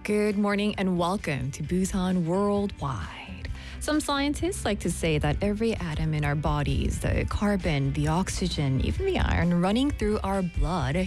Good morning and welcome to Busan Worldwide. Some scientists like to say that every atom in our bodies, the carbon, the oxygen, even the iron running through our blood